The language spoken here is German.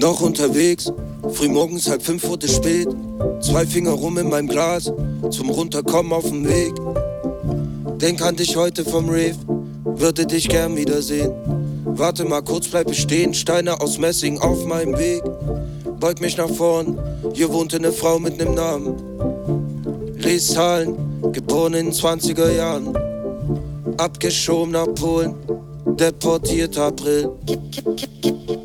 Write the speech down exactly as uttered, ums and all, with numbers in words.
Noch unterwegs, frühmorgens halb fünf wurde spät. Zwei Finger rum in meinem Glas, zum Runterkommen auf dem Weg. Denk an dich heute vom Rave, würde dich gern wiedersehen. Warte mal kurz, bleib ich stehen, Steine aus Messing auf meinem Weg. Beug mich nach vorn, hier wohnte ne Frau mit nem Namen. Lies Zahlen, geboren in den zwanziger Jahren. Abgeschoben nach Polen, deportiert April.